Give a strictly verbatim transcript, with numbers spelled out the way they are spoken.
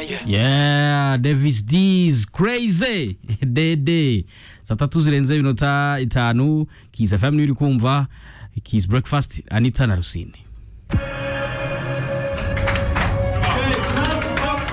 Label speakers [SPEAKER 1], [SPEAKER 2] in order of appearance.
[SPEAKER 1] Yeah, Davis D's Crazy Dede. Saa tatu zirenze iminota itanu. Kiss F M uri kumva Kiss Breakfast Anita na Rusine.